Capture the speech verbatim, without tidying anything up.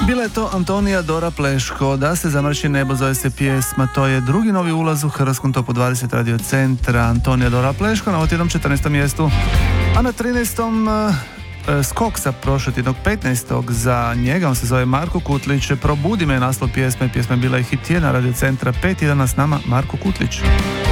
Bila je to Antonija Dora Pleško, Da se zamrši nebo zove se pjesma, to je drugi novi ulaz u Hrvatskom topu dvadeset radio centra. Antonija Dora Pleško na ovotjednom četrnaestom mjestu, a na trinaestom e, skok sa prošlotjednog petnaestog za njega, on se zove Marko Kutlić. Probudi me, naslov pjesme, pjesma je bila i hit na radio centra, pet jedan s nama Marko Kutlić.